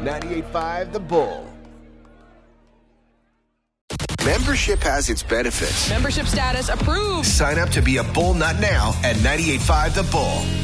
98.5 The Bull. Membership has its benefits. Membership status approved. Sign up to be a Bull Nut now at 98.5 The Bull.